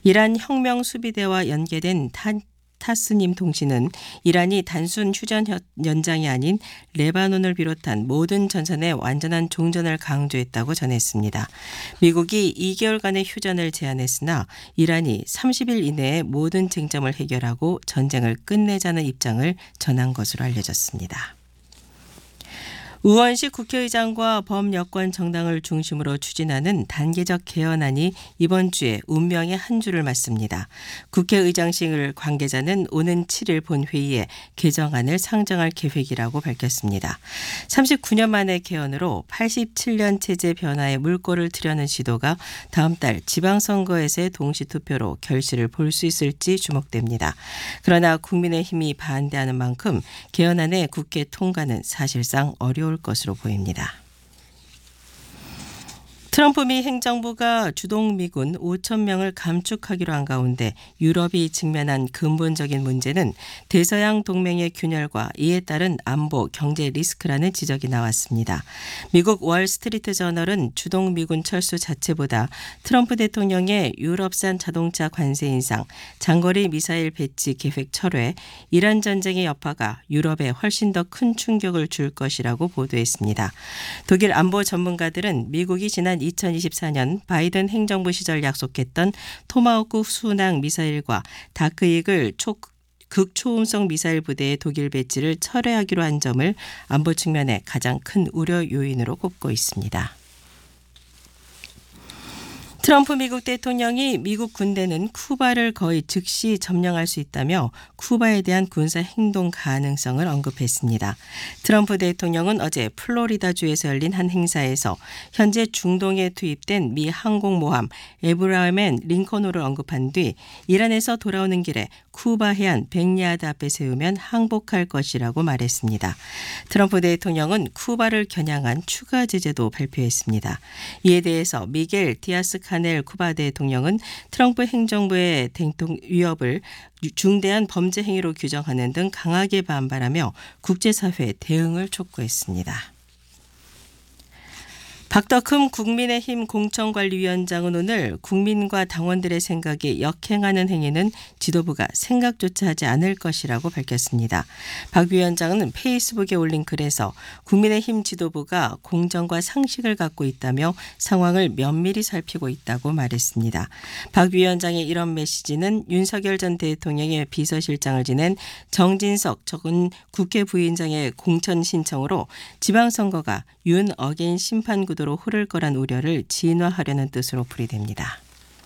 이란 혁명 수비대와 연계된 타스님 통신은 이란이 단순 휴전 연장이 아닌 레바논을 비롯한 모든 전선의 완전한 종전을 강조했다고 전했습니다. 미국이 2개월간의 휴전을 제안했으나 이란이 30일 이내에 모든 쟁점을 해결하고 전쟁을 끝내자는 입장을 전한 것으로 알려졌습니다. 우원식 국회의장과 범여권 정당을 중심으로 추진하는 단계적 개헌안이 이번 주에 운명의 한 주를 맞습니다. 국회의장실 관계자는 오는 7일 본회의에 개정안을 상정할 계획이라고 밝혔습니다. 39년 만의 개헌으로 87년 체제 변화에 물꼬를 트려는 시도가 다음 달 지방선거에서의 동시투표로 결실을 볼 수 있을지 주목됩니다. 그러나 국민의힘이 반대하는 만큼 개헌안의 국회 통과는 사실상 어려울 것으로 보입니다. 트럼프 미 행정부가 주동 미군 5천 명을 감축하기로 한 가운데 유럽이 직면한 근본적인 문제는 대서양 동맹의 균열과 이에 따른 안보 경제 리스크라는 지적이 나왔습니다. 미국 월스트리트 저널은 주동 미군 철수 자체보다 트럼프 대통령의 유럽산 자동차 관세 인상, 장거리 미사일 배치 계획 철회, 이란 전쟁의 여파가 유럽에 훨씬 더 큰 충격을 줄 것이라고 보도했습니다. 독일 안보 전문가들은 미국이 지난 2024년 바이든 행정부 시절 약속했던 토마호크 순항 미사일과 다크이글 극초음속 미사일 부대의 독일 배치를 철회하기로 한 점을 안보 측면에 가장 큰 우려 요인으로 꼽고 있습니다. 트럼프 미국 대통령이 미국 군대는 쿠바를 거의 즉시 점령할 수 있다며 쿠바에 대한 군사 행동 가능성을 언급했습니다. 트럼프 대통령은 어제 플로리다주에서 열린 한 행사에서 현재 중동에 투입된 미 항공모함 에브라임 링컨호를 언급한 뒤 이란에서 돌아오는 길에 쿠바 해안 100야드 앞에 세우면 항복할 것이라고 말했습니다. 트럼프 대통령은 쿠바를 겨냥한 추가 제재도 발표했습니다. 이에 대해서 미겔 디아스 카넬 쿠바 대통령은 트럼프 행정부의 위협을 중대한 범죄 행위로 규정하는 등 강하게 반발하며 국제사회의 대응을 촉구했습니다. 박덕흠 국민의힘 공천관리위원장은 오늘 국민과 당원들의 생각에 역행하는 행위는 지도부가 생각조차 하지 않을 것이라고 밝혔습니다. 박 위원장은 페이스북에 올린 글에서 국민의힘 지도부가 공정과 상식을 갖고 있다며 상황을 면밀히 살피고 있다고 말했습니다. 박 위원장의 이런 메시지는 윤석열 전 대통령의 비서실장을 지낸 정진석 전 국회 부위원장의 공천 신청으로 지방선거가 윤 어게인 심판구도로 흐를 거란 우려를 진화하려는 뜻으로 풀이됩니다.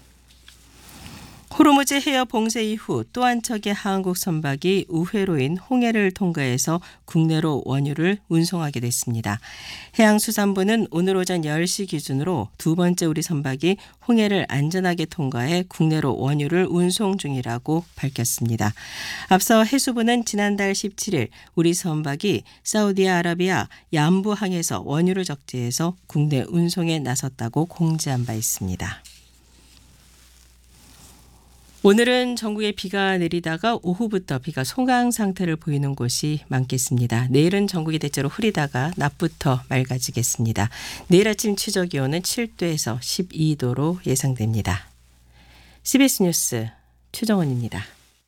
호르무즈 해협 봉쇄 이후 또 한 척의 한국 선박이 우회로인 홍해를 통과해서 국내로 원유를 운송하게 됐습니다. 해양수산부는 오늘 오전 10시 기준으로 두 번째 우리 선박이 홍해를 안전하게 통과해 국내로 원유를 운송 중이라고 밝혔습니다. 앞서 해수부는 지난달 17일 우리 선박이 사우디아라비아 얌부항에서 원유를 적재해서 국내 운송에 나섰다고 공지한 바 있습니다. 오늘은 전국에 비가 내리다가 오후부터 비가 소강 상태를 보이는 곳이 많겠습니다. 내일은 전국이 대체로 흐리다가 낮부터 맑아지겠습니다. 내일 아침 최저기온은 7도에서 12도로 예상됩니다. CBS 뉴스 최정원입니다.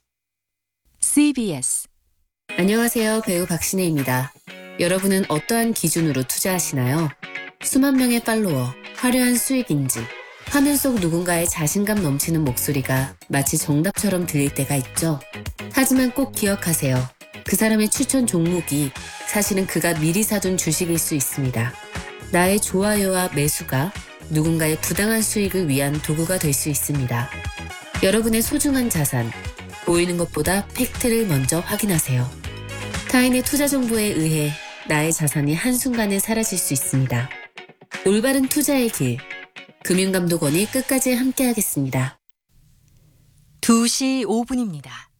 CBS 안녕하세요. 배우 박신혜입니다. 여러분은 어떠한 기준으로 투자하시나요? 수만 명의 팔로워, 화려한 수익인지, 화면 속 누군가의 자신감 넘치는 목소리가 마치 정답처럼 들릴 때가 있죠. 하지만 꼭 기억하세요. 그 사람의 추천 종목이 사실은 그가 미리 사둔 주식일 수 있습니다. 나의 좋아요와 매수가 누군가의 부당한 수익을 위한 도구가 될 수 있습니다. 여러분의 소중한 자산, 보이는 것보다 팩트를 먼저 확인하세요. 타인의 투자 정보에 의해 나의 자산이 한순간에 사라질 수 있습니다. 올바른 투자의 길, 금융감독원이 끝까지 함께하겠습니다. 2시 5분입니다.